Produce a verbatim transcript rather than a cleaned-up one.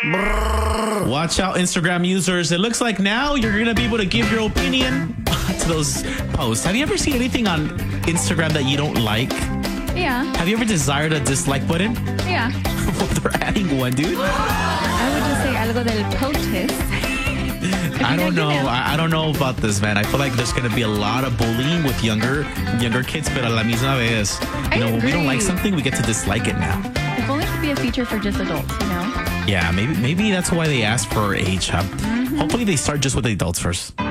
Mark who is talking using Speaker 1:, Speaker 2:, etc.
Speaker 1: Watch out, Instagram users. It looks like now you're going to be able to give your opinion to those posts. Have you ever seen anything on Instagram that you don't like?
Speaker 2: Yeah.
Speaker 1: Have you ever desired a dislike button?
Speaker 2: Yeah.
Speaker 1: Well, they're adding one, dude.
Speaker 2: I would just say algo del POTUS.
Speaker 1: I don't know. I, I don't know about this, man. I feel like there's going to be a lot of bullying with younger younger kids, but a la misma vez, you know, when we don't like something, we get to dislike it now.
Speaker 2: If only it could be a feature for just adults, you know?
Speaker 1: Yeah, maybe maybe that's why they asked for age hub. Mm-hmm. Hopefully they start just with adults first.